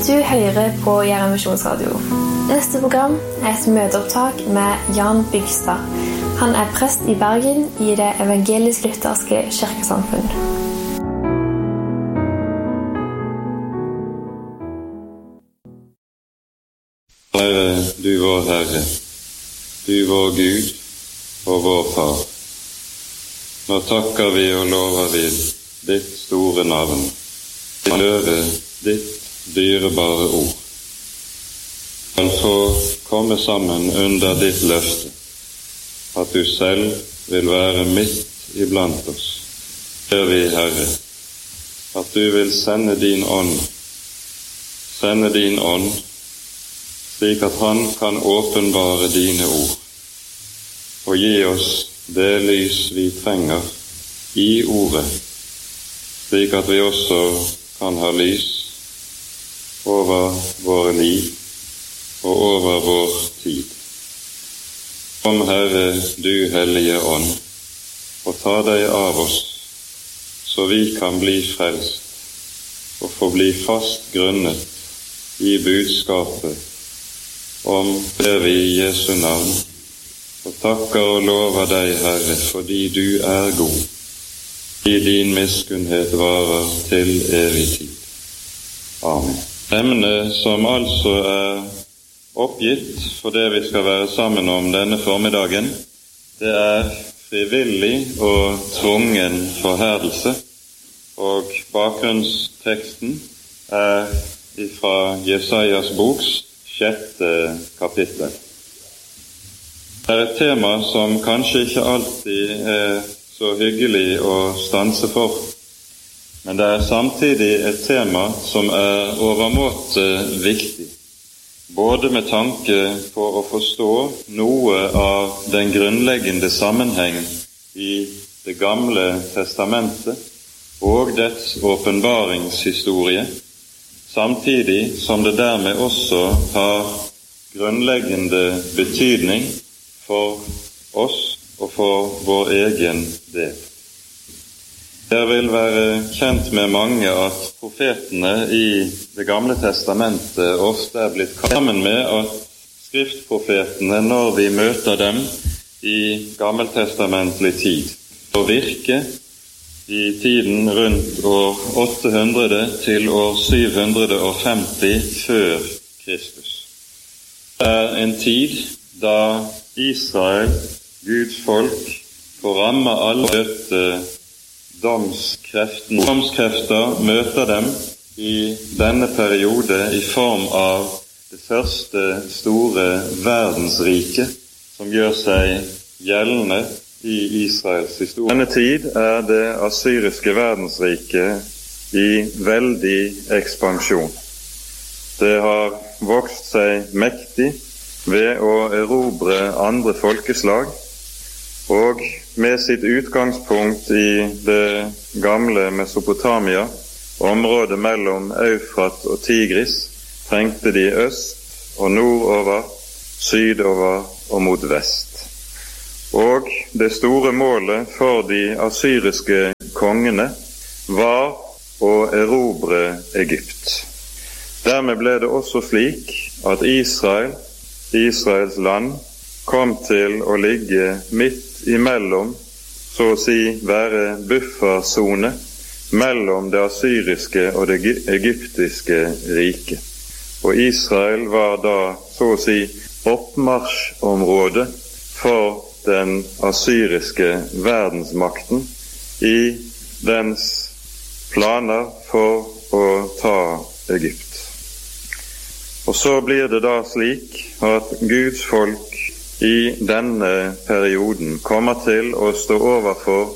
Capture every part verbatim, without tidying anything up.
Du hører på Jæren Misjonsradio. Neste program er et møteopptak med Jan Bygstad. Han er prest i Bergen i det evangelisk-lutherske kirkesamfunn. Herre, du vår Herre, du vår Gud og vår Far. Nå takker vi og lover vi ditt store navn, til å høre ditt dyrebare ord. Kan få komme sammen under ditt løfte, at du selv vil være midt iblant oss. Ber vi, Herre, at du vil sende din ånd, sende din ånd, slik at han kan åpenbare dine ord, og gi oss det lys vi trenger i ordet, slik at vi også kan ha lys over våre liv og over vår tid. Kom, Herre, du hellige ånd, og ta deg av oss, så vi kan bli frelst og få bli fast grunnet i budskapet om det vi i Jesu navn, og takker og lover deg, Herre, fordi du er god, i din miskunnhet varer til evig tid. Amen. Emnet som altså er oppgitt for det vi skal være sammen om denne formiddagen, det er frivillig og tvungen forherdelse, og bakgrunnsteksten er fra Jesajas boks sjette kapittel. Det er et tema som kanskje ikke alltid er så hyggelig å stanse for, men det er samtidig et tema som er overmåte viktig, både med tanke på å forstå noe av den grunnleggende sammenheng i Det gamle testamentet og dets åpenbaringshistorie, samtidig som det dermed også har grunnleggende betydning for oss og for vår egen del. Det vil være kjent med mange at profetene i Det gamle testamentet ofte er blitt kalt sammen med at skriftprofetene, når vi møter dem i gammeltestamentlig tid, og virke i tiden rundt år åtte hundre til år syv hundre femti før Kristus. Det er en tid da Israel, Guds folk, får ramme alle døtte domskreften. Domskrefter møter dem i denne periode i form av det første store verdensrike som gjør seg gjeldende i Israels historie. Denne tid er det assyriske verdensriket i veldig ekspansjon. Det har vokst seg mektig ved å erobre andre folkeslag, og med sitt utgangspunkt i det gamle Mesopotamia, området mellom Eufrat og Tigris, trengte de øst og nordover, sydover og mot vest. Og det store målet for de assyriske kongene var å erobre Egypt. Dermed ble det også slik at Israel, Israels land, kom til å ligge midt imellom, så å si være buffersone mellom det assyriske og det egyptiske riket. Og Israel var da, så å si, oppmarsjområdet for den assyriske verdensmakten i dens planer for å ta Egypt. Og så blir det da slik at Guds folk i denne perioden kommer til å stå overfor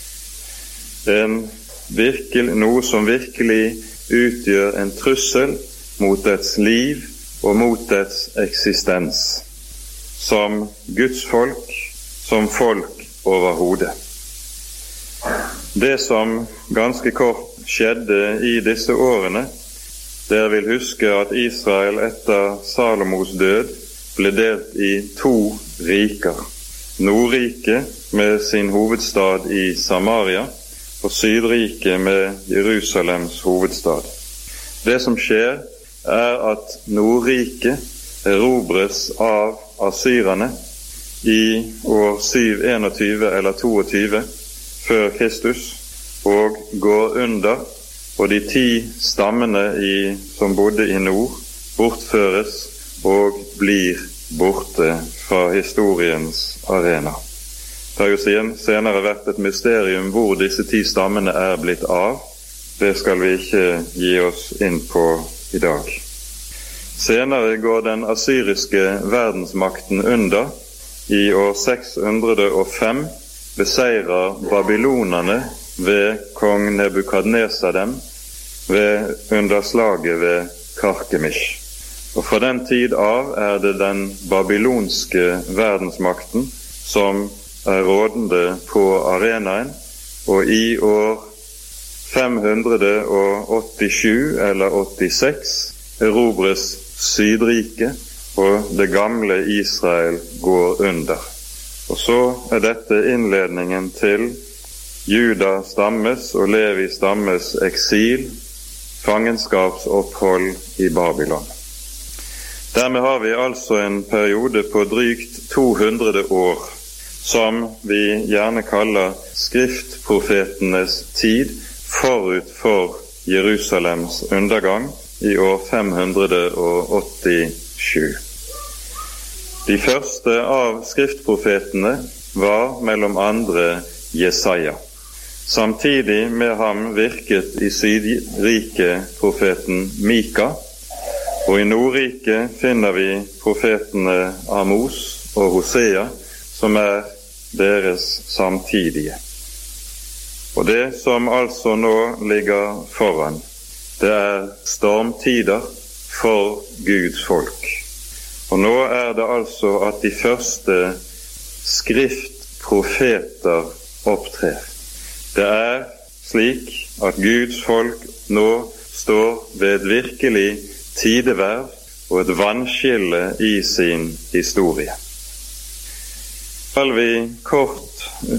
en virkelig, noe som virkelig utgjør en trussel mot dets liv og mot dets eksistens, som Guds folk, som folk overhodet. Det som ganske kort skjedde i disse årene, dere vil huske at Israel etter Salomos død ble delt i to riker. Nordriket med sin hovedstad i Samaria, og Sydriket med Jerusalems hovedstad. Det som skjer er at Nordriket erobres av assyrerne i år syv enogtyve eller toogtyve før Kristus og går under, og de ti stammene i, som bodde i nord, bortføres og blir borte fra historiens arena. Det har jo senere vært et mysterium hvor disse ti stammene er blitt av. Det skal vi ikke gi oss inn på i dag. Senere går den assyriske verdensmakten under. I år seks hundre og fem beseirer babylonerne ved kong Nebukadnesar dem ved underslaget ved Karkemish. Og fra den tid av er det den babylonske verdensmakten som er rådende på arenaen, og i år fem hundre og åttisju eller åttiseks erobres Sydriket, og det gamle Israel går under. Og så er dette innledningen til Juda stammes og Levi stammes eksil, fangenskapsopphold i Babylon. Dermed har vi altså en periode på drygt to hundre år, som vi gjerne kaller skriftprofetenes tid forut for Jerusalems undergang i år fem hundre og åttisju. De første av skriftprofetene var mellom andre Jesaja. Samtidig med ham virket i Sydriket profeten Mika, og i Nordriket finner vi profetene Amos og Hosea, som er deres samtidige. Og det som altså nå ligger foran, det er stormtider for Guds folk. Og nå er det altså at de første skriftprofeter opptrer. Det er slik at Guds folk nå står ved et virkelig tideverv og et vannskille i sin historie. Skal vi kort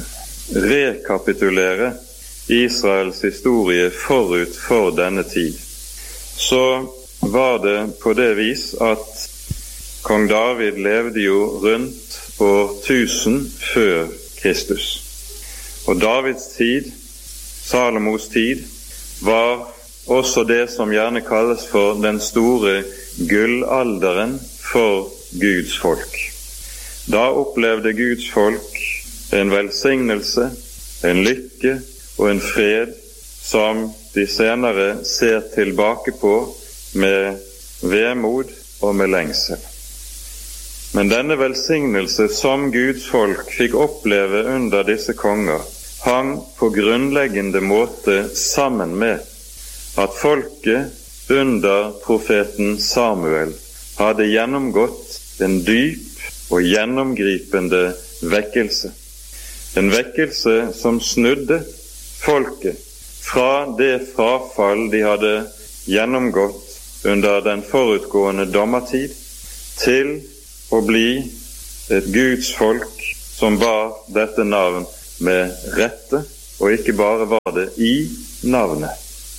rekapitulere Israels historie forut for denne tid, så var det på det vis at kong David levde jo rundt år tusen før Kristus. Og Davids tid, Salomos tid, var også det som gjerne kalles for den store gullalderen for Guds folk. Da opplevde Guds folk en velsignelse, en lykke og en fred som de senere ser tilbake på med vemod og med lengsel. Men denne velsignelse som Guds folk fikk oppleve under disse konger, hang på grunnleggende måte sammen med at folket under profeten Samuel hadde gjennomgått en dyp og gjennomgripende vekkelse. En vekkelse som snudde folket fra det frafall de hadde gjennomgått under den forutgående dommertid, til å bli et Guds folk som bar dette navn med rette, og ikke bare var det i navnet.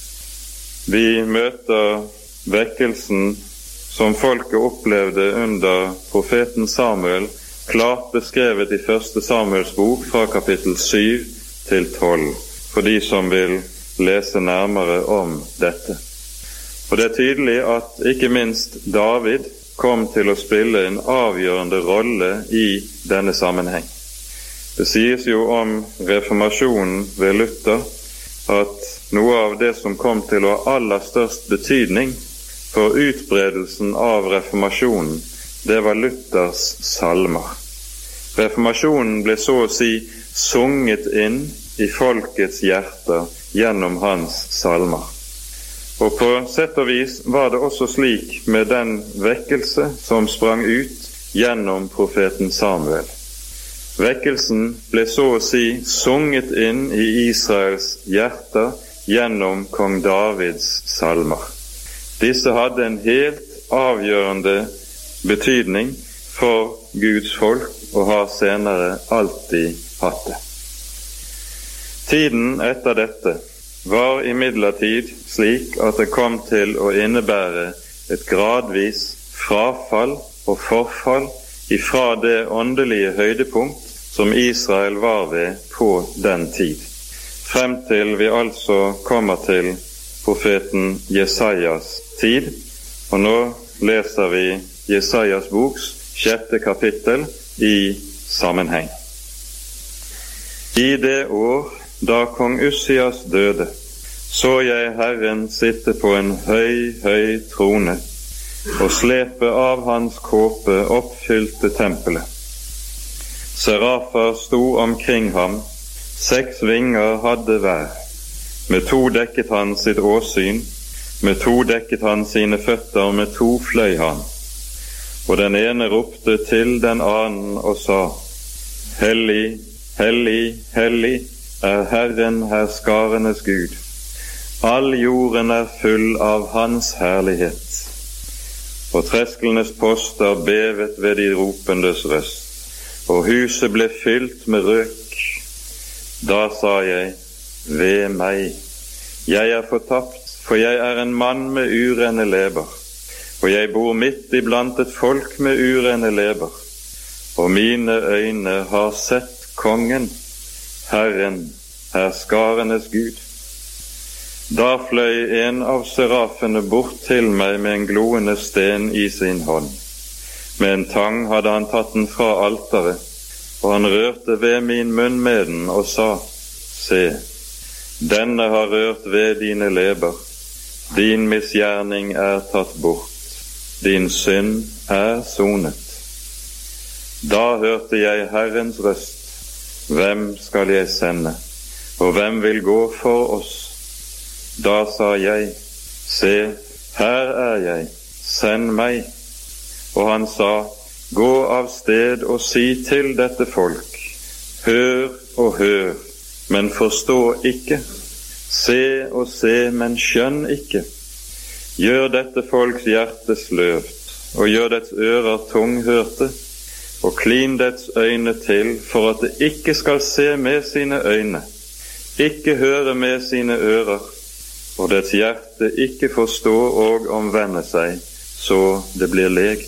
Vi møter vekkelsen som folket opplevde under profeten Samuel, klart beskrevet i første Samuels bok fra kapittel syv til tolv, for de som vil lese nærmere om dette. Og det er tydelig at ikke minst David kom til å spille en avgjørende rolle i denne sammenheng. Det sies jo om reformasjonen ved Luther at noe av det som kom til å ha aller størst betydning for utbredelsen av reformasjonen, det var Luthers salmer. Reformasjonen ble så å si sunget inn i folkets hjerter gjennom hans salmer. Og på sett og vis var det også slik med den vekkelse som sprang ut gjennom profeten Samuel. Vekkelsen ble så å si sunget inn i Israels hjerter gjennom kong Davids salmer. Disse hadde en helt avgjørende betydning for Guds folk og har senere alltid hatt det. Tiden etter dette var imidlertid slik at det kom til å innebære et gradvis frafall og forfall ifra det åndelige høydepunkt som Israel var ved på den tid, frem til vi altså kommer til profeten Jesajas tid. Og nå leser vi Jesajas boks sjette kapittel i sammenheng. I det år da kong Ussias døde, så jeg Herren sitte på en høy, høy trone, og slepe av hans kåpe oppfylte tempelet. Serafer sto omkring ham, seks vinger hadde hver. Med to dekket han sitt åsyn, med to dekket han sine føtter, med to fløy han. Og den ene ropte til den annen og sa: Hellig, hellig, hellig er Herren herskarenes Gud. All jorden er full av hans herlighet. Og tresklenes poster bevet ved de ropendes røst, og huset ble fylt med røk. Da sa jeg: Ved meg, jeg er fortapt, for jeg er en mann med urene leber, og jeg bor midt iblant et folk med urene leber, og mine øyne har sett kongen, Herren, herskarenes Gud. Da fløy en av serafene bort til meg med en gloende sten i sin hånd. Med en tang hadde han tatt den fra alteret, og han rørte ved min munn med den og sa: Se, denne har rørt ved dine leber, din misgjerning er tatt bort, din synd er sonet. Da hørte jeg Herrens røst: Hvem skal jeg sende, og hvem vil gå for oss? Da sa jeg: Se, her er jeg, send meg. Og han sa: Gå av sted og si til dette folk: Hør og hør, men forstå ikke. Se og se, men skjønn ikke. Gjør dette folks hjerte sløvt, og gjør dets ører tunghørte, og klin dets øyne til, for at det ikke skal se med sine øyne, ikke høre med sine ører, og dets hjerte ikke forstå og omvende seg, så det blir legt.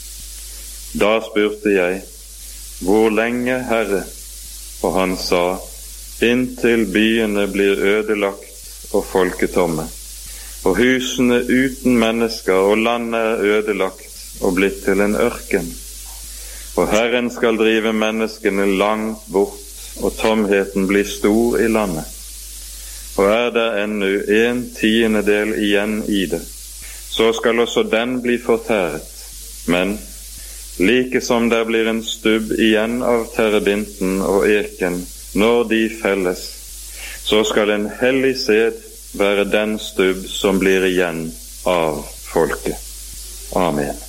Da spurte jeg: Hvor lenge, Herre? Og han sa: Inntil byene blir ødelagt og folketomme, og husene uten mennesker, og landet er ødelagt og blitt til en ørken. Og Herren skal drive menneskene langt bort, og tomheten blir stor i landet. Og er det ennå en tiendedel igjen i det, så skal også den bli fortæret. Men like som der blir en stubb igjen av terebinten og eken når de felles, så skal en hellig sed være den stubb som blir igjen av folket. Amen.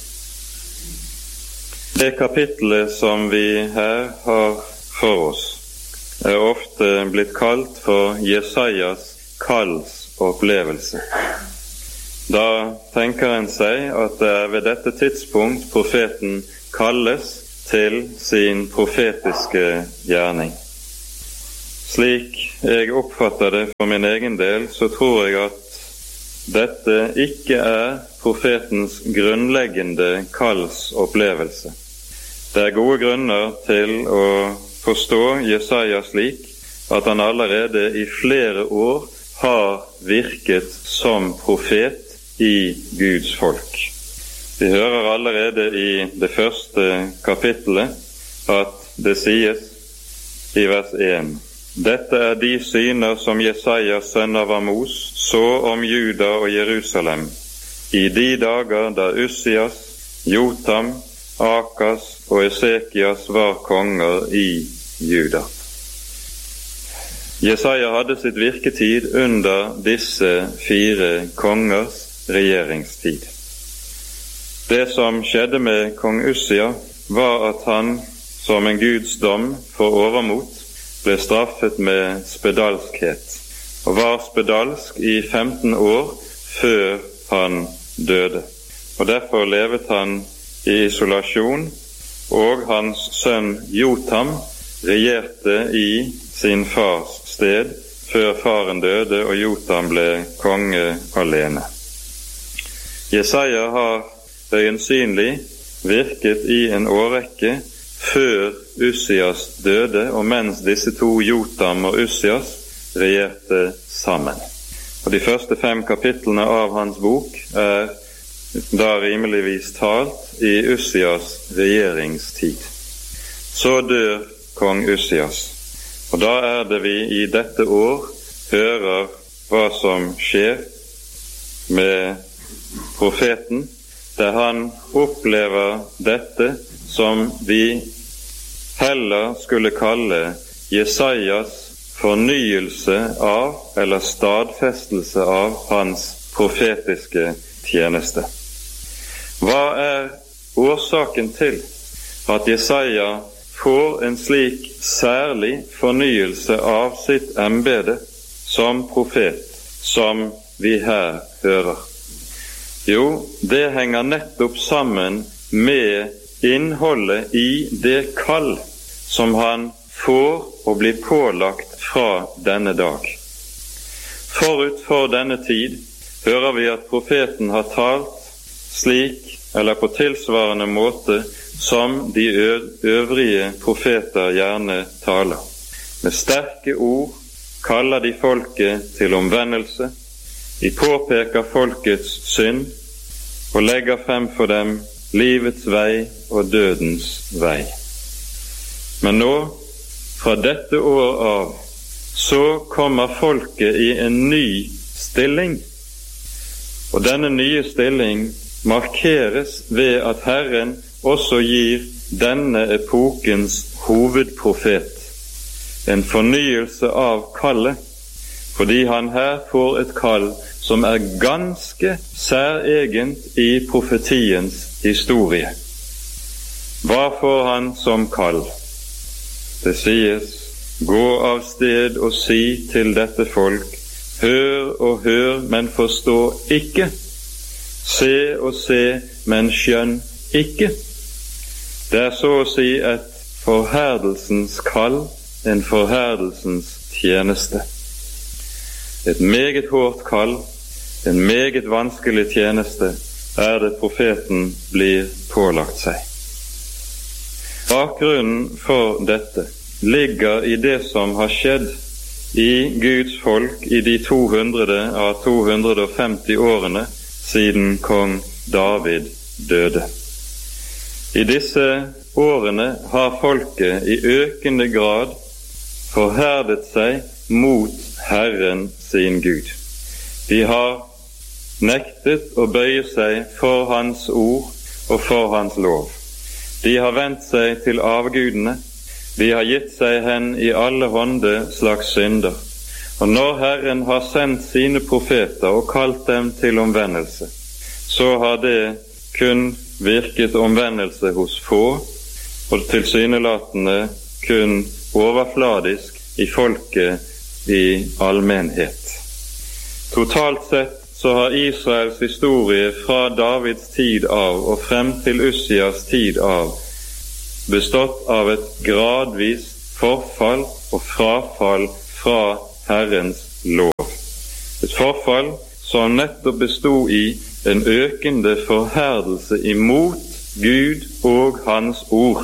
Det kapitlet som vi her har for oss, er ofte blitt kalt for Jesajas kallsopplevelse. Da tenker en seg at det er ved dette tidspunkt profeten kalles til sin profetiske gjerning. Slik jeg oppfatter det for min egen del, så tror jeg at dette ikke er profetens grunnleggende kallsopplevelse. Det er gode grunner til å forstå Jesaja slik at han allerede i flere år har virket som profet i Guds folk. Vi hører allerede i det første kapittelet at det sies i vers én: Dette er de syner som Jesaja sønn av Amos så om Juda og Jerusalem i de dager da Ussias, Jotam, Akas og Esekias var konger i Juda. Jesaja hadde sitt virketid under disse fire kongers regjeringstid. Det som skjedde med kong Ussia, var at han som en Guds dom for overmot ble straffet med spedalskhet, og var spedalsk i femten år før han døde. Og derfor levet han i isolasjon, og hans sønn Jotam regjerte i sin fars sted før faren døde og Jotam ble konge alene. Jesaja har øyensynlig virket i en årrekke før Ussias døde, og mens disse to, Jotam og Ussias, regjerte sammen. Og de første fem kapitlene av hans bok er da rimeligvis talt i Ussias regjeringstid. Så dør kong Ussias, og da er det vi i dette år hører hva som skjer med profeten, der han opplever dette som vi heller skulle kalle Jesajas fornyelse av, eller stadfestelse av, hans profetiske tjeneste. Hva er årsaken til at Jesaja får en slik særlig fornyelse av sitt embete som profet, som vi her hører? Jo, det henger nettopp sammen med innholdet i det kall som han får og blir pålagt fra denne dag. Forut for denne tid hører vi at profeten har talt slik, eller på tilsvarende måte, som de øvrige profeter gjerne taler. Med sterke ord kaller de folket til omvendelse, de påpeker folkets synd og legger frem for dem livets vei og dødens vei. Men nå, fra dette år av, så kommer folket i en ny stilling. Og denne nye stilling markeres ved at Herren også gir denne epokens hovedprofet en fornyelse av kallet, fordi han her får et kall som er ganske særegent i profetiens historie. Hva får han som kall? Det sies, gå av sted og si til dette folk, hør og hør, men forstå ikke. Se og se, men skjønn ikke. Det er så å si et forherdelsens kall, en forherdelsens tjeneste. Et meget hårdt kall, en meget vanskelig tjeneste, er det profeten blir pålagt seg. Bakgrunnen for dette ligger i det som har skjedd i Guds folk i de to hundre av to hundre og femti årene siden kong David døde. I disse årene har folket i økende grad forherdet seg mot Herren sin Gud. De har nektet å bøye seg for hans ord og for hans lov. De har vendt seg til avgudene, de har gitt seg hen i alle hånde slags synder. Og når Herren har sendt sine profeter og kalt dem til omvendelse, så har det kun virket omvendelse hos få, og tilsynelatende kun overfladisk i folket i allmennhet. Totalt sett så har Israels historie fra Davids tid av og frem til Ussias tid av bestått av et gradvis forfall og frafall fra Herrens lov. Et forfall som nettopp bestod i en økende forherdelse imot Gud og hans ord,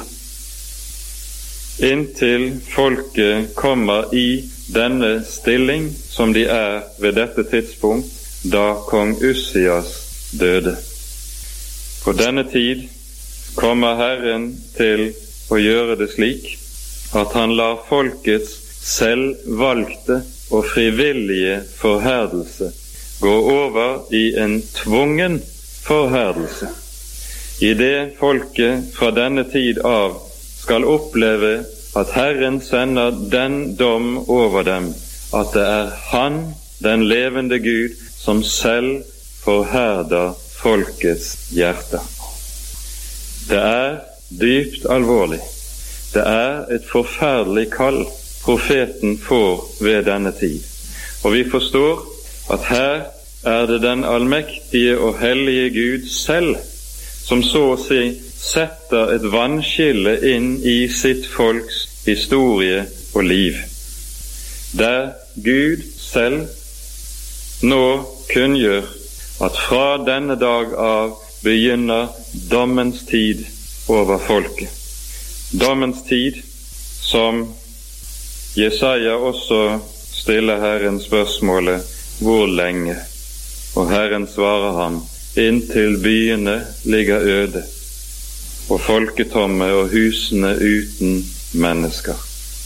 inntil folket kommer i denne stilling som de er ved dette tidspunkt, da kong Ussias døde. På denne tid kommer Herren til å gjøre det slik at han lar folkets selvvalgte og frivillige forherdelse gå over i en tvungen forherdelse. I det folket fra denne tid av skal oppleve at Herren sender den dom over dem, at det er Han, den levende Gud, som selv forherder folkets hjerte. Det er dypt alvorlig. Det er et forferdelig kall profeten får ved denne tid. Og vi forstår at her er det den allmektige og hellige Gud selv som så å si setter et vannskille inn i sitt folks historie og liv. Der Gud selv nå kunngjør at fra denne dag av begynner dommens tid over folket. Dommens tid som Jesaja også stiller Herren spørsmålet hvor lenge, og Herren svarer ham inntil byene ligger øde og folketomme og husene uten mennesker.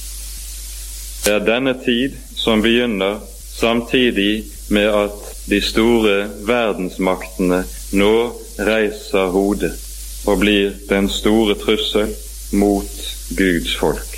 Det er denne tid som begynner samtidig med at de store verdensmaktene nå reiser hodet og blir den store trussel mot Guds folk.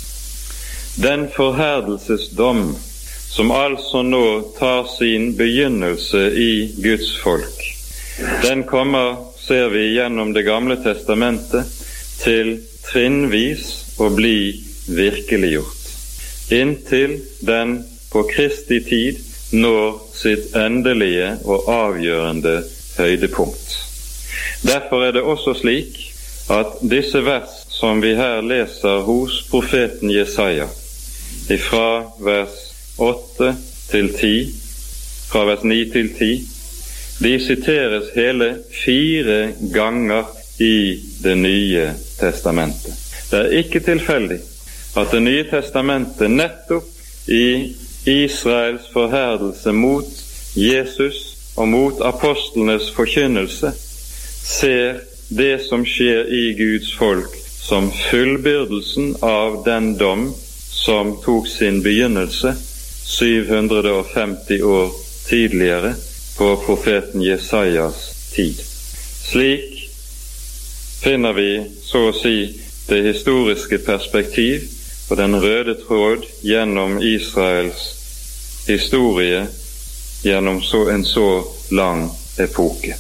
Den forherdelsesdom som altså nå tar sin begynnelse i Guds folk, den kommer, ser vi gjennom Det gamle testamentet, til trinnvis å bli virkeliggjort, inntil den på Kristi tid når sitt endelige og avgjørende høydepunkt. Derfor er det også slik at disse vers som vi her leser hos profeten Jesaja, fra vers åtte til ti, fra vers ni til ti, de siteres hele fire ganger i Det nye testamentet. Det er ikke tilfeldig at Det nye testamentet nettopp i Israels forherdelse mot Jesus og mot apostlenes forkynnelse ser det som skjer i Guds folk som fullbyrdelsen av den dom som tok sin begynnelse syv hundre og femti år tidligere på profeten Jesajas tid. Slik finner vi så å si det historiske perspektiv og den røde tråd gjennom Israels historie gjennom så en så lang epoke.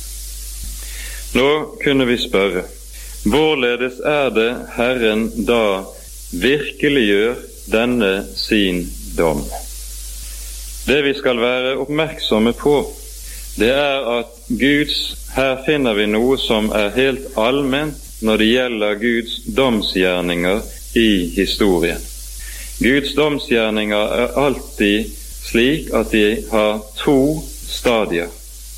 Nå kunne vi spørre, hvorledes er det Herren da virkeliggjør denne sin dom? Det vi skal være oppmerksomme på, det er at Guds, her finner vi noe som er helt allment når det gjelder Guds domsgjerninger i historien. Guds domsgjerninger er alltid slik at de har to stadier.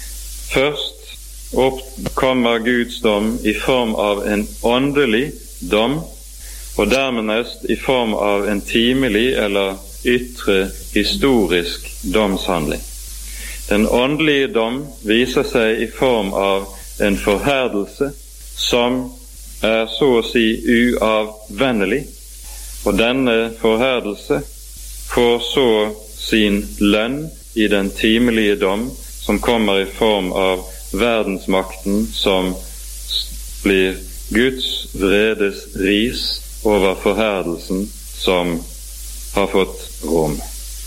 Først opp kommer Guds dom i form av en åndelig dom, og dernest i form av en timelig eller ytre historisk domshandling. Den åndelige dom viser seg i form av en forherdelse som er så å si uavvennelig, og denne forherdelse får så sin lønn i den timelige dom som kommer i form av verdensmakten som blir Guds vredes ris over forherdelsen som har fått rom.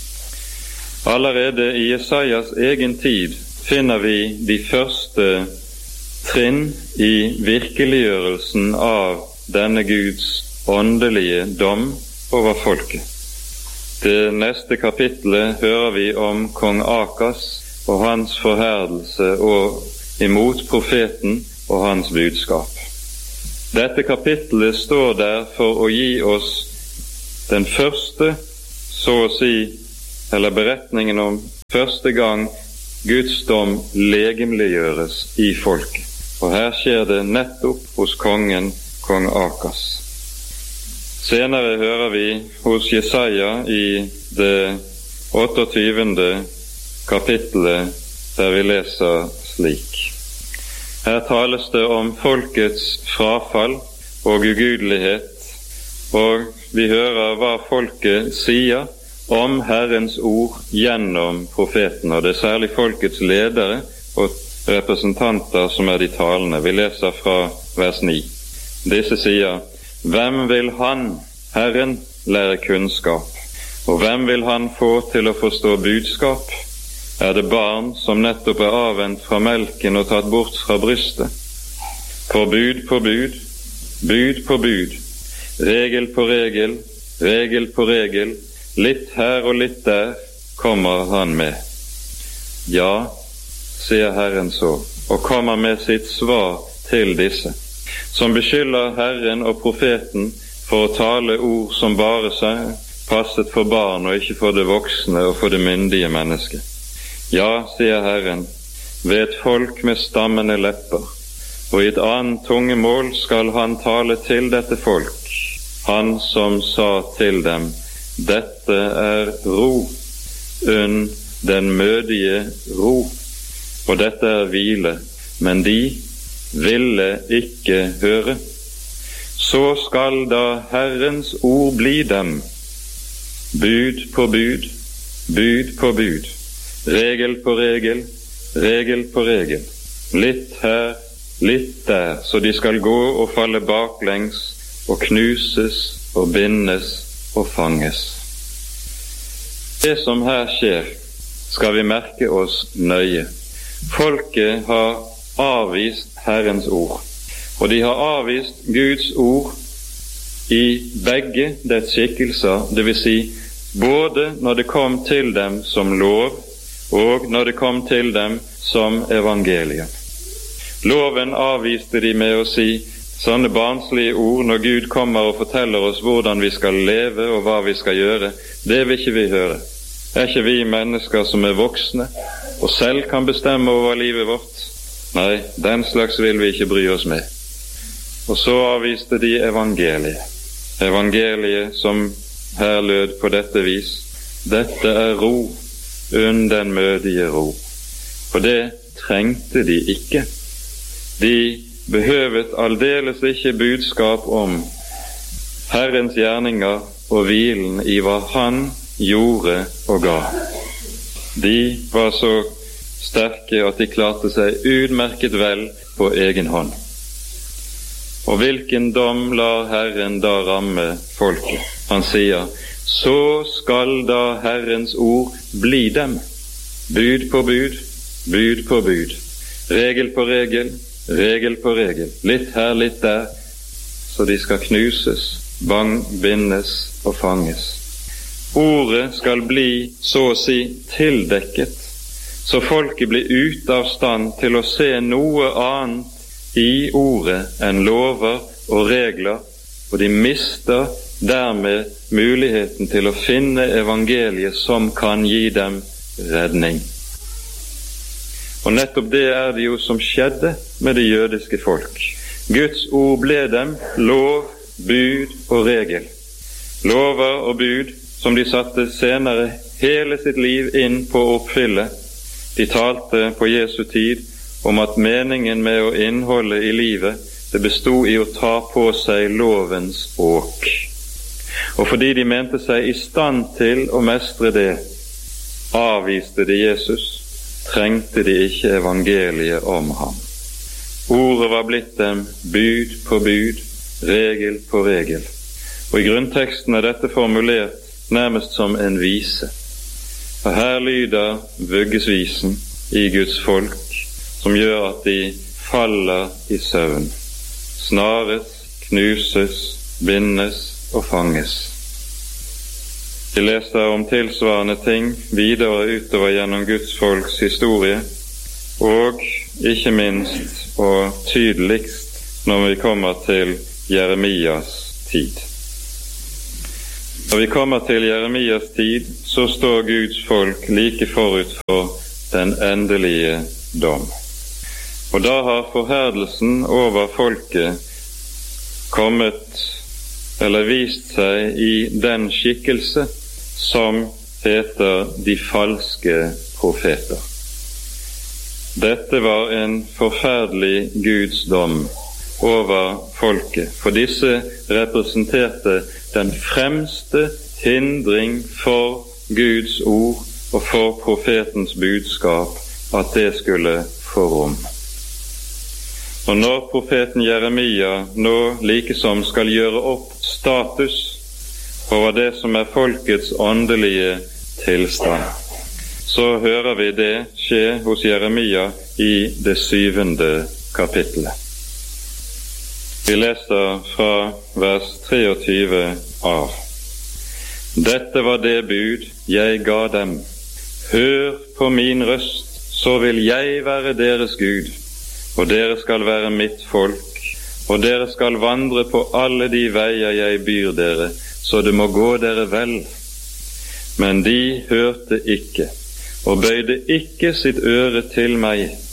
Allerede i Jesajas egen tid finner vi de første trinn i virkeliggjørelsen av denne Guds åndelige dom over folket. Det neste kapittelet hører vi om kong Akas og hans forherdelse og imot profeten og hans budskap. Dette kapittelet står der for å gi oss den første, så å si, eller beretningen om første gang Guds dom legemliggjøres i folket. Og her skjer det nettopp hos kongen, kong Akas. Senere hører vi hos Jesaja i det otteogtyvende kapittelet der vi leser slik. Her tales det om folkets frafall og ugudelighet, og vi hører hva folket sier om Herrens ord gjennom profeten, og det er særlig folkets ledere og representanter som er de talende. Vi leser fra vers ni. Disse sier, hvem vil han, Herren, lære kunnskap, og hvem vil han få til å forstå budskap? Er det barn som nettopp er avvent fra melken og tatt bort fra brystet? For bud på bud, bud på bud, regel på regel, regel på regel, litt her og litt der kommer han med. Ja, sier Herren så, og kommer med sitt svar til disse, som beskylder Herren og profeten for å tale ord som bare seg passet for barn og ikke for det voksne og for det myndige mennesket. Ja, sier Herren, ved et folk med stammende lepper, og i et annet tungemål skal han tale til dette folk, han som sa til dem, dette er ro, unn den mødige ro, og dette er hvile, men de ville ikke høre. Så skal da Herrens ord bli dem, bud på bud, bud på bud, regel på regel, regel på regel, litt her, litt der, så de skal gå og falle baklengs, og knuses og bindes og fanges. Det som her skjer, skal vi merke oss nøye. Folket har avvist Herrens ord, og de har avvist Guds ord i begge dets skikkelser, det vil si både når det kom til dem som lov, og når det kom til dem som evangelium. Loven avviste de med å si sånne barnslige ord når Gud kommer og forteller oss hvordan vi skal leve og hva vi skal gjøre. Det vil ikke vi høre. Er ikke vi mennesker som er voksne og selv kan bestemme over livet vårt? Nei, den slags vil vi ikke bry oss med. Og så avviste de evangeliet. Evangeliet som her lød på dette vis. Dette er ro, unn den mødige ro. For det trengte de ikke. De behøvet aldeles ikke budskap om Herrens gjerninger og hvilen i hva Han gjorde og ga. De var så sterke at de klarte seg utmerket vel på egen hånd. Og hvilken dom lar Herren da ramme folket? Han sier, så skal da Herrens ord bli dem, bud på bud, bud på bud, regel på regel, regel på regel, litt her, litt der, så de skal knuses, bang, bindes og fanges. Ordet skal bli, så å si, tildekket, så folket blir ute av stand til å se noe annet i ordet enn lover og regler, og de mister dermed muligheten til å finne evangeliet som kan gi dem redning. Og nettopp det er det jo som skjedde med det jødiske folk. Guds ord ble dem lov, bud og regel. Lover og bud som de satte senere hele sitt liv inn på å oppfylle. De talte på Jesu tid om at meningen med å innholde i livet, det bestod i å ta på seg lovens åk. Og fordi de mente seg i stand til å mestre det, avviste de Jesus, trengte de ikke evangeliet om ham. Ordet var blitt dem bud på bud, regel på regel. Og i grunnteksten er dette formulert nærmest som en vise. Og her lyder vuggesvisen i Guds folk, som gjør at de faller i søvn, snares, knuses, bindes og fanges. Vi leser om tilsvarende ting videre utover gjennom Guds folks historie, og ikke minst og tydeligst når vi kommer til Jeremias tid. Når vi kommer til Jeremias tid, så står Guds folk like forut for den endelige dom. Og da har forherdelsen over folket kommet, eller vist seg i den skikkelse som heter de falske profeter. Dette var en forferdelig Guds dom over folket, for disse representerte den fremste hindring for Guds ord og for profetens budskap, at det skulle få rom. Og når profeten Jeremia nå likesom skal gjøre opp status over det som er folkets åndelige tilstand, så hører vi det skje hos Jeremia i det syvende kapittelet. Vi leser fra vers treogtyve av. Dette var det bud jeg ga dem. Hør på min røst, så vil jeg være deres Gud, og dere skal være mitt folk, og dere skal vandre på alle de veier jeg byr dere, så det må gå dere vel. Men de hørte ikke, og bøyde ikke sitt øre til meg,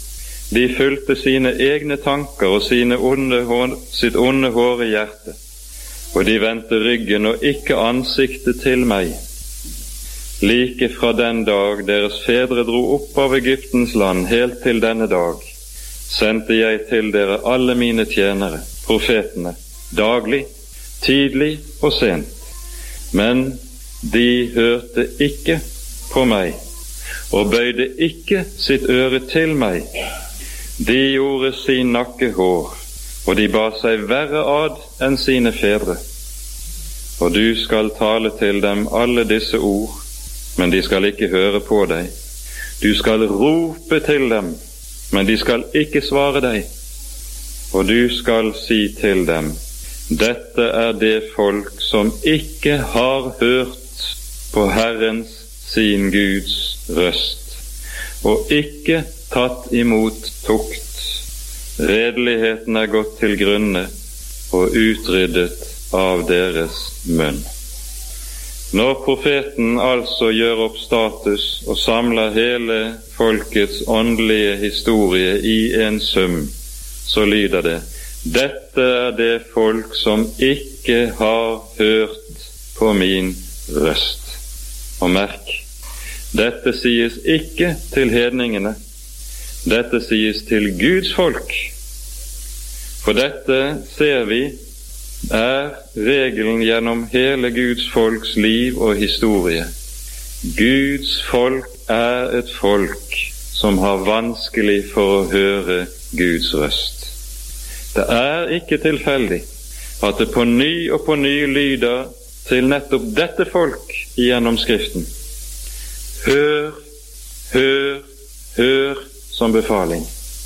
De fulgte sine egne tanker og sine onde, sitt onde hårde hjerte, og de vendte ryggen og ikke ansiktet til meg. Like fra den dag deres fedre dro opp av Egyptens land helt til denne dag, sendte jeg til dere alle mine tjenere, profetene, daglig, tidlig og sent. Men de hørte ikke på meg, og bøyde ikke sitt øre til meg. De gjorde sin nakke hår, og de ba seg verre ad enn sine fedre. Og du skal tale til dem alle disse ord, men de skal ikke høre på deg. Du skal rope til dem, men de skal ikke svare deg. Og du skal si til dem, dette er det folk som ikke har hørt på Herrens, sin Guds røst, og ikke tatt imot tukt. Redeligheten er gått til grunne og utryddet av deres munn. Når profeten altså gjør opp status og samler hele folkets åndelige historie i en sum, så lyder det, dette er det folk som ikke har hørt på min røst. Og merk, dette sies ikke til hedningene, dette sies til Guds folk. For dette ser vi er regelen gjennom hele Guds folks liv og historie. Guds folk er et folk som har vanskelig for å høre Guds røst. Det er ikke tilfeldig at det på ny og på ny lyder til nettopp dette folk gjennom Skriften. Hør, hør, hør som befaling.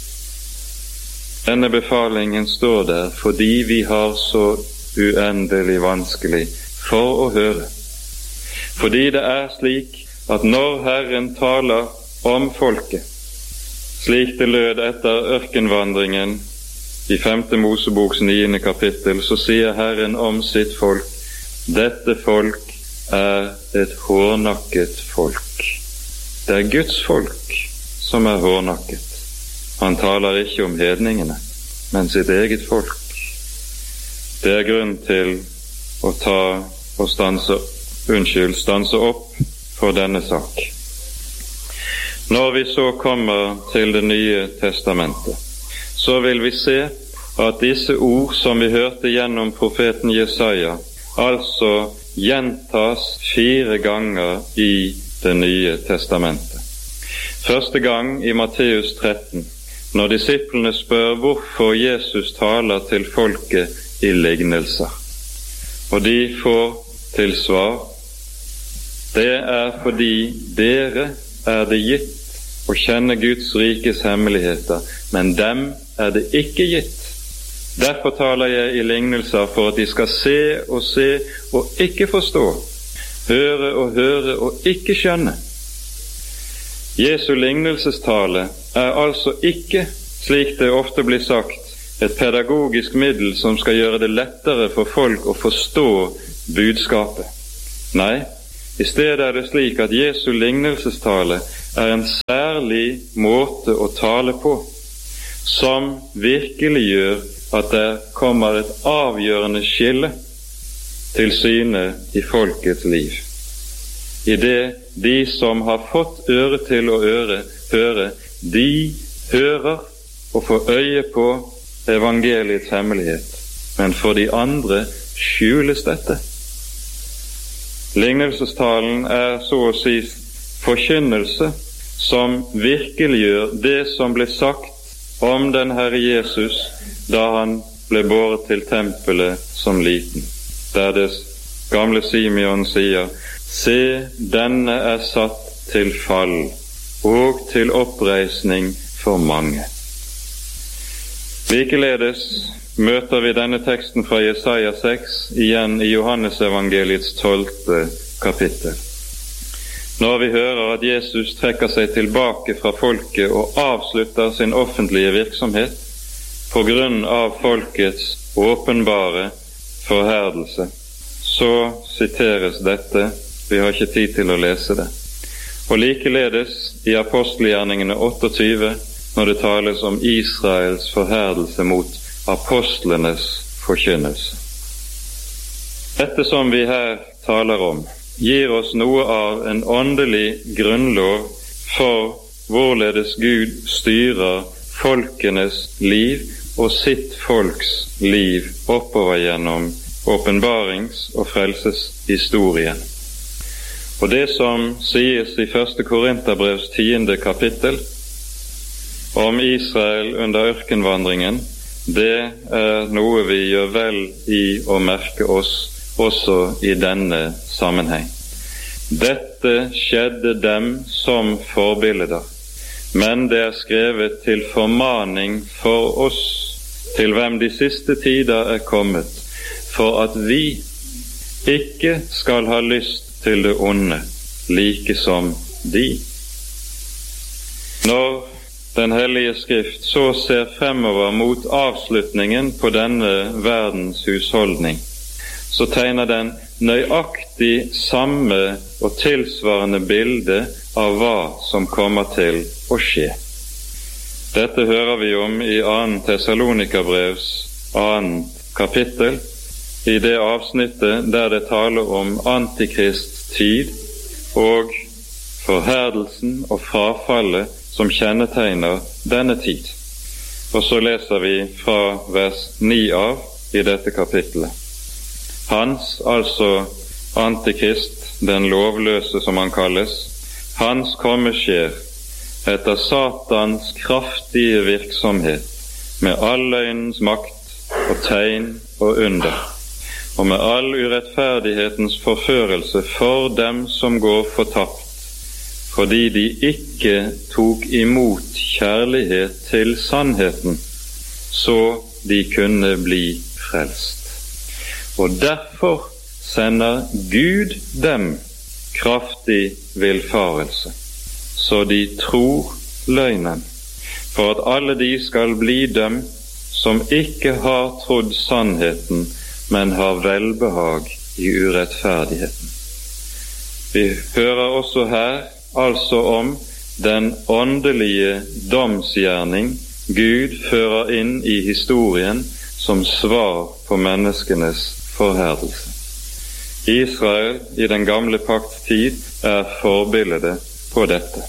Denne befalingen står der fordi vi har så uendelig vanskelig for å høre. Fordi det er slik at når Herren taler om folket, slik det lød etter ørkenvandringen i femte Moseboks niende kapittel, så sier Herren om sitt folk, dette folk er et hårnakket folk. Det er Guds folk som er hårnakket. Han taler ikke om hedningene, men sitt eget folk. Det er grunn til å ta og stanse, unnskyld, stanse opp for denne sak. Når vi så kommer til Det nye testamentet, så vil vi se at disse ord som vi hørte gjennom profeten Jesaja, altså gjentas fire ganger i Det nye testamentet. Første gang i Matteus tretten, når disiplene spør hvorfor Jesus taler til folket i lignelser. Og de får til svar, det er fordi dere er det gitt å kjenne Guds rikes hemmeligheter, men dem er det ikke gitt. Derfor taler jeg i lignelser for at de skal se og se og ikke forstå, høre og høre og ikke skjønne. Jesu lignelsestale er altså ikke, slik det ofte blir sagt, et pedagogisk middel som skal gjøre det lettere for folk å forstå budskapet. Nei, i stedet er det slik at Jesu lignelsestale er en særlig måte å tale på, som virkelig gjør at det kommer et avgjørende skille til syne i folkets liv. I det de som har fått øre til å øre, høre, de hører og får øye på evangeliets hemmelighet, men for de andre skjules dette. Lignelsestalen er så å si forkynnelse som virkeliggjør det som ble sagt om den Herre Jesus da han ble båret til tempelet som liten, der det gamle Simeon sier, se, denne er satt til fall og til oppreisning for mange. Likeledes møter vi denne teksten fra Jesaja seks igjen i Johannesevangeliets tolvte kapittel. Når vi hører at Jesus trekker seg tilbake fra folket og avslutter sin offentlige virksomhet på grunn av folkets åpenbare forherdelse, så siteres dette. Vi har ikke tid til å lese det. Og likeledes i apostelgjerningene tjueåtte, når det tales om Israels forherdelse mot apostlenes forkynnelse. Dette som vi her taler om, gir oss noe av en åndelig grunnlov for hvorledes Gud styrer folkenes liv og sitt folks liv oppover gjennom åpenbarings- og frelseshistorien. Og det som sies i første Korinterbrevs tiende kapittel om Israel under ørkenvandringen, det er noe vi gjør vel i å merke oss også i denne sammenheng. Dette skjedde dem som forbilder, men det er skrevet til formaning for oss, til hvem de siste tider er kommet, for at vi ikke skal ha lyst til det onde, like som de. Når Den hellige Skrift så ser fremover mot avslutningen på denne verdens husholdning, så tegner den nøyaktig samme og tilsvarende bilde av hva som kommer til å skje. Dette hører vi om i andre Tessalonikerbrevs annet kapittel, i det avsnittet der det taler om Antikrists tid og forherdelsen og frafallet som kjennetegner denne tid. Og så leser vi fra vers ni av i dette kapittelet. Hans, altså Antikrist, den lovløse som han kalles, hans komme skjer etter Satans kraftige virksomhet med all løgnens makt og tegn og under, og med all urettferdighetens forførelse for dem som går fortapt, fordi de ikke tok imot kjærlighet til sannheten, så de kunne bli frelst. Og derfor sender Gud dem kraftig villfarelse, så de tror løgnen, for at alle de skal bli dem som ikke har trodd sannheten, men har velbehag i urettferdigheten. Vi hører også her altså om den åndelige domsgjerning Gud fører inn i historien som svar på menneskenes forherdelse. Israel i den gamle pakts tid er forbildet på dette.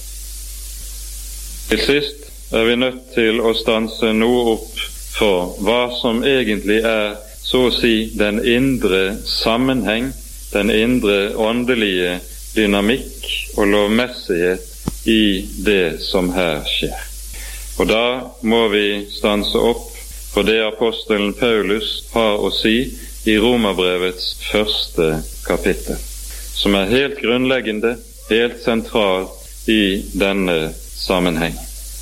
Til sist er vi nødt til å stanse noe opp for hva som egentlig er så å si den indre sammenheng, den indre åndelige dynamikk og lovmessighet i det som her skjer. Og da må vi stanse opp for det apostelen Paulus har å si i Romerbrevets første kapittel, som er helt grunnleggende, helt sentralt i denne sammenheng.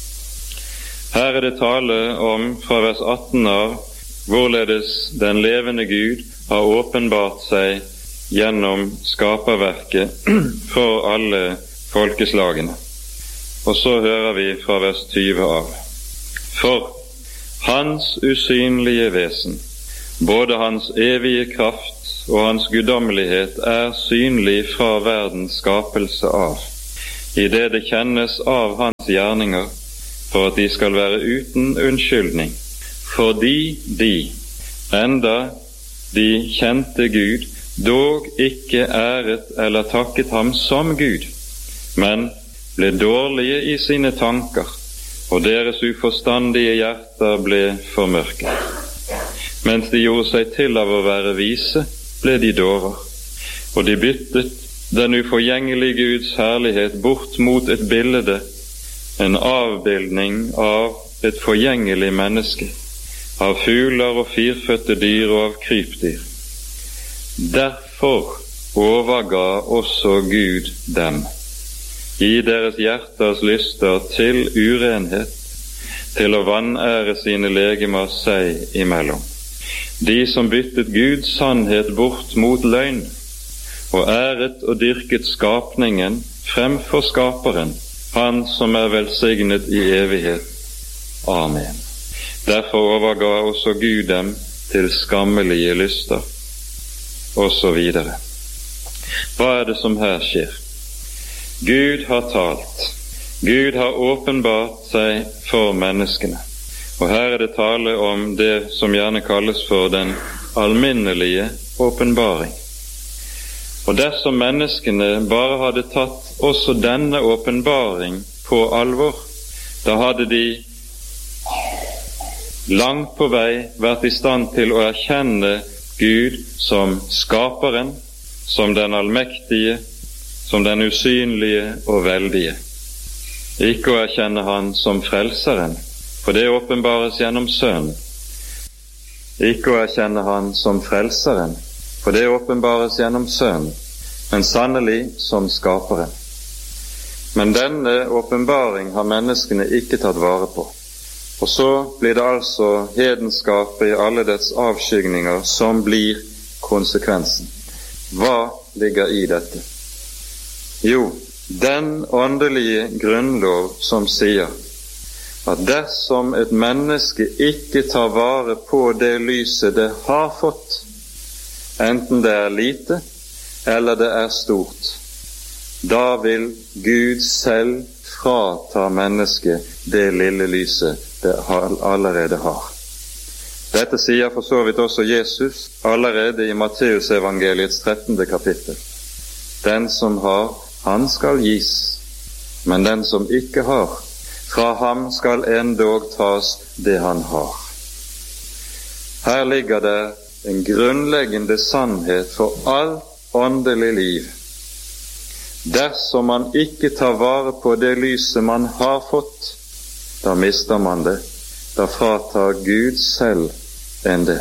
Her er det tale om fra vers atten av hvorledes den levende Gud har åpenbart seg gjennom skaperverket for alle folkeslagene. Og så hører vi fra vers tyve av. For hans usynlige vesen, både hans evige kraft og hans guddommelighet, er synlig fra verdens skapelse av, i det det kjennes av hans gjerninger, for at de skal være uten unnskyldning, fordi de, enda de kjente Gud, dog ikke æret eller takket ham som Gud, men ble dårlige i sine tanker, og deres uforstandige hjerter ble formørket. Mens de gjorde seg til av å være vise, ble de dårer, og de byttet den uforgjengelige Guds herlighet bort mot et bilde, en avbildning av et forgjengelig menneske, av fugler og firfødte dyr og av krypdyr. Derfor overga også Gud dem, i deres hjerters lyster til urenhet, til å vanære sine legemer seg imellom. De som byttet Guds sannhet bort mot løgn, og æret og dyrket skapningen fremfor skaperen, han som er velsignet i evighet. Amen. Derfor overga også Gud dem til skammelige lyster, og så videre. Hva er det som her skjer? Gud har talt Gud har åpenbart seg for menneskene, og her er det tale om det som gjerne kalles for den alminnelige åpenbaring. Og dersom menneskene bare hadde tatt også denne åpenbaring på alvor, da hadde de langt på vei vært i stand til å erkjenne Gud som skaperen, som den allmektige, som den usynlige og veldige. Ikke å erkjenne han som frelseren, for det åpenbares gjennom Sønnen. Ikke å erkjenne han som frelseren, for det åpenbares gjennom Sønnen, men sannelig som skaperen. Men denne åpenbaring har menneskene ikke tatt vare på. Og så blir det altså hedenskapet i alle dets avskygninger som blir konsekvensen. Hva ligger i dette? Jo, den åndelige grunnlov som sier at dersom et menneske ikke tar vare på det lyset det har fått, enten det er lite eller det er stort, da vil Gud selv frata mennesket det lille lyset det allerede har. Dette sier for så vidt også Jesus allerede i Matteusevangeliets trettende kapittel. Den som har, han skal gis, men den som ikke har, fra ham skal endog tas det han har. Her ligger det en grunnleggende sannhet for alt åndelig liv. Dersom man ikke tar vare på det lyset man har fått, da mister man det. Da fratar Gud selv en det.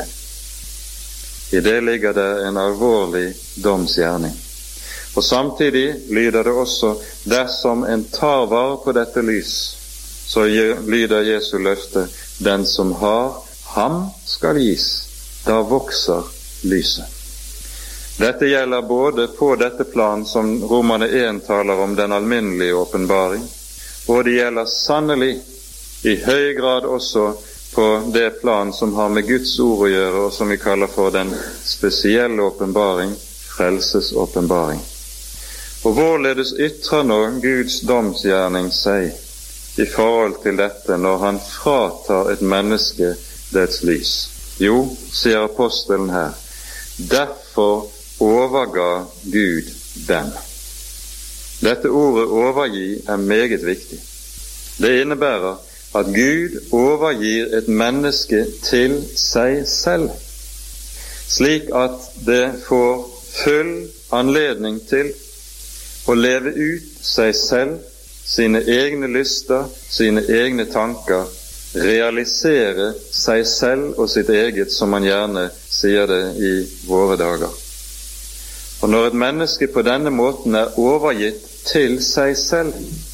I det ligger det en alvorlig domsgjerning. Og samtidig lyder det også, dersom en tar vare på dette lys, så lyder Jesu løfte, den som har, ham skal gis. Da vokser lyset. Dette gjelder både på dette plan som Romerne én taler om den alminnelige åpenbaring, og det gjelder sannelig i høy grad også på det plan som har med Guds ord å gjøre, og som vi kaller for den spesielle åpenbaring, frelsesåpenbaring. Og hvorledes ytrer nå Guds domsgjerning seg i forhold til dette når han fratar et menneske dets lys? Jo, sier apostelen her, derfor overga Gud dem. Dette ordet overgi er meget viktig. Det innebærer at Gud overgir et menneske til seg selv, slik at det får full anledning til å leve ut seg selv, sine egne lyster, sine egne tanker, realisere seg selv og sitt eget, som man gjerne sier det i våre dager. Og når et menneske på denne måten er overgitt til seg selv,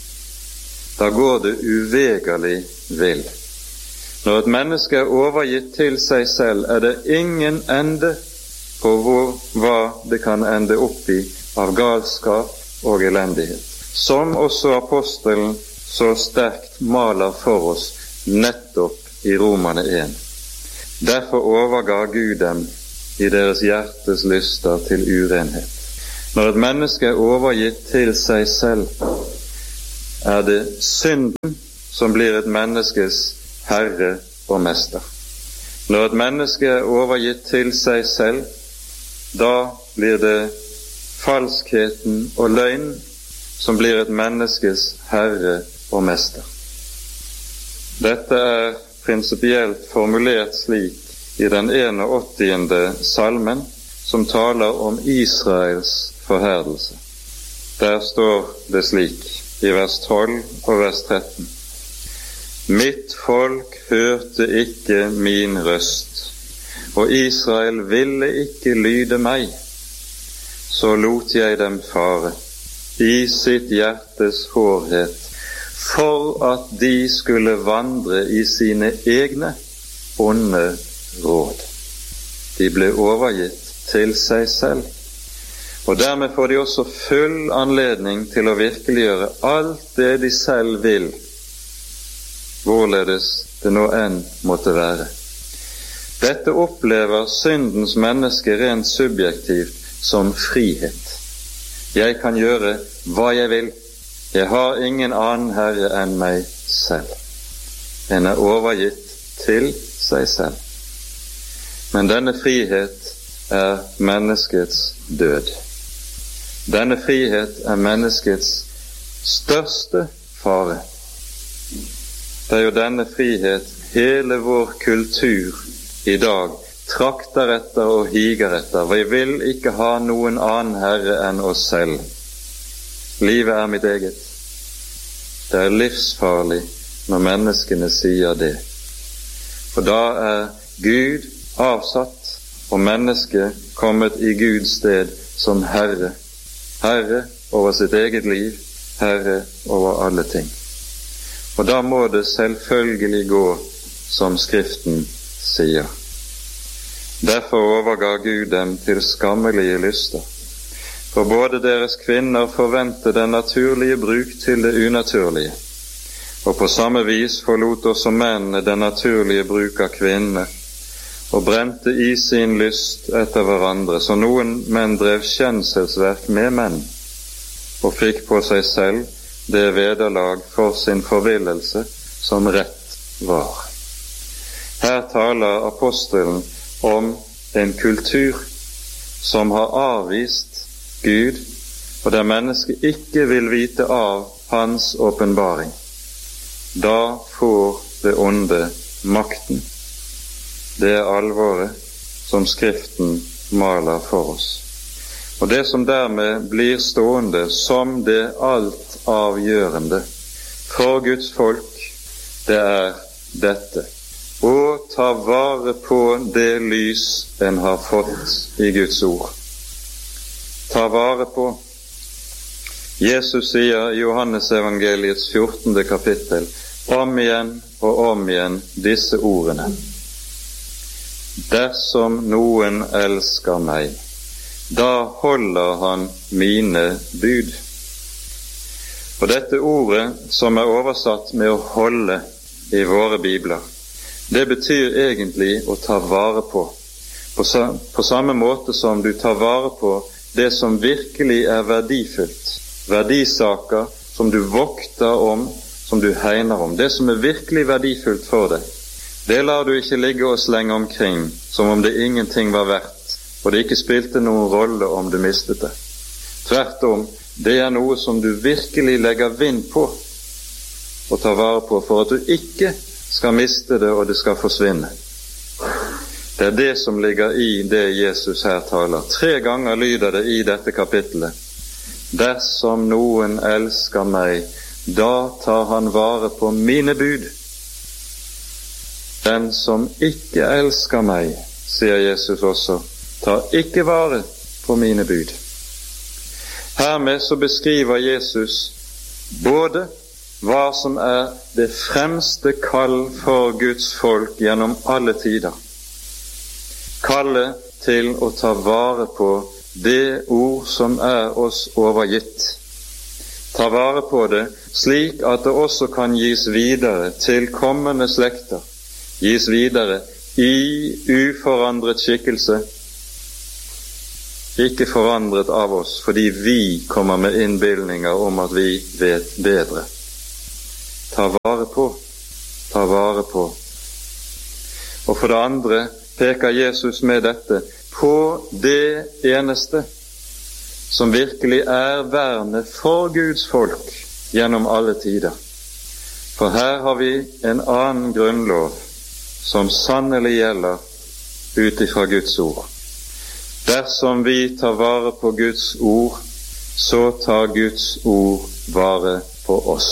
da går det uvegerlig vill. Når et menneske er overgitt til seg selv, er det ingen ende på hvor, hva det kan ende opp i av galskap og elendighet, som også apostelen så sterkt maler for oss nettopp i Romerne én. Derfor overga Gud dem i deres hjertes lyster til urenhet. Når et menneske er overgitt til seg selv, er det synden som blir et menneskes herre og mester. Når et menneske er overgitt til seg selv, da blir det falskheten og løgn som blir et menneskes herre og mester. Dette er prinsipielt formulert slik i den åttiende salmen, som taler om Israels forherdelse. Der står det slik i vers tolv og vers tretten. Mitt folk hørte ikke min røst, og Israel ville ikke lyde meg. Så lot jeg dem fare i sitt hjertes hårhet, for at de skulle vandre i sine egne onde råd. De ble overgitt til seg selv, og dermed får de også full anledning til å virkeliggjøre alt det de selv vil, hvorledes det nå enn måtte være. Dette opplever syndens menneske rent subjektivt som frihet. Jeg kan gjøre hva jeg vil, Jeg har ingen annen herre enn meg selv. En er overgitt til seg selv. Men denne frihet er menneskets død. Denne frihet er menneskets største fare. Det er jo denne frihet hele vår kultur i dag trakter etter og higer etter. Vi vil ikke ha noen annen herre enn oss selv. Livet er mitt eget. Det er livsfarlig når menneskene sier det. For da er Gud avsatt, og mennesket kommet i Guds sted som herre. Herre over sitt eget liv, herre over alle ting. Og da må det selvfølgelig gå som Skriften sier. Derfor overga Gud dem til skammelige lyster. For både deres kvinner forvente den naturlige bruk til det unaturlige, og på samme vis forlot også mennene den naturlige bruk av kvinnene, og brente i sin lyst etter hverandre, så noen menn drev skjenselsverk med menn, og fikk på seg selv det vederlag for sin forvillelse som rett var. Her taler apostelen om en kultur som har avvist Gud, og der mennesket ikke vil vite av hans åpenbaring. Da får det onde makten. Det er alvoret som Skriften maler for oss. Og det som dermed blir stående som det alt avgjørende for Guds folk, det er dette: å ta vare på det lys en har fått i Guds ord. Ta vare på. Jesus sier i Johannes evangeliets fjortende kapittel om igjen og om igjen disse ordene: dersom noen elsker meg, da holder han mine bud. Og dette ordet som er oversatt med å holde i våre bibler, det betyr egentlig å ta vare på. På, på samme måte som du tar vare på det som virkelig er verdifullt, verdisaker som du vokter om, som du hegner om. Det som er virkelig verdifullt for deg, det lar du ikke ligge og slenge omkring som om det ingenting var verdt, og det ikke spilte noen rolle om du mistet det. Tvert om, det er noe som du virkelig legger vind på og tar vare på, for at du ikke skal miste det og det skal forsvinne. Det er det som ligger i det Jesus her taler. Tre ganger lyder det i dette kapittelet: dersom noen elsker meg, da tar han vare på mine bud. Den som ikke elsker meg, sier Jesus også, tar ikke vare på mine bud. Hermed så beskriver Jesus både hva som er det fremste kall for Guds folk gjennom alle tider. Kallet til å ta vare på det ord som er oss overgitt. Ta vare på det slik at det også kan gis videre til kommende slekter, gis videre i uforandret skikkelse, ikke forandret av oss fordi vi kommer med innbildninger om at vi vet bedre. Ta vare på, ta vare på. Og for det andre peker Jesus med dette på det eneste som virkelig er vernet for Guds folk gjennom alle tider. For her har vi en annen grunnlov som sannelig gjelder ut ifra Guds ord. Dersom vi tar vare på Guds ord, så tar Guds ord vare på oss.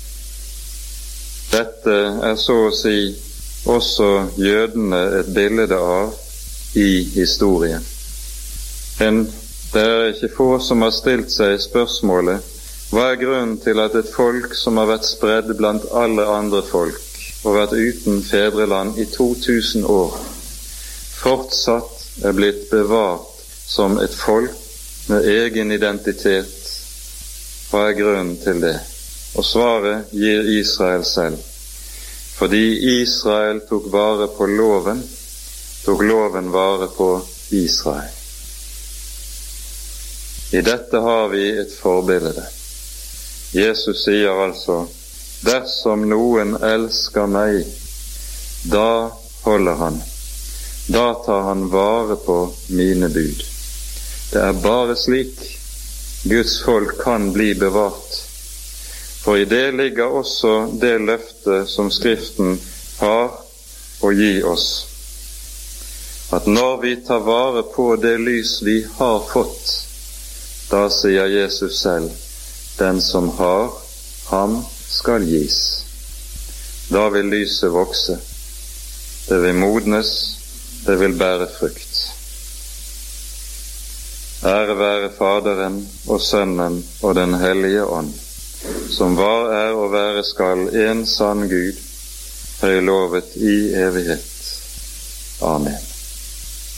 Dette er så å si også jødene et bilde av i historien. En, det er ikke få som har stilt seg spørsmålet: hva er grunnen til at et folk som har vært spredd blant alle andre folk og vært uten fedreland i to tusen år, fortsatt er blitt bevart som et folk med egen identitet? Hva er grunnen til det? Og svaret gir Israel selv. Fordi Israel tok vare på loven, tok loven vare på Israel. I dette har vi et forbilde. Jesus sier altså, dersom noen elsker meg, da holder han. Da tar han vare på mine bud. Det er bare slik Guds folk kan bli bevart. For i det ligger også det løfte som Skriften har å gi oss. At når vi tar vare på det lys vi har fått, da sier Jesus selv, den som har, ham skal gis. Da vil lyset vokse. Det vil modnes, det vil bære frukt. Ære være Faderen og Sønnen og den hellige ånd, som var, er og være skal en sann Gud, høylovet i evighet. Amen.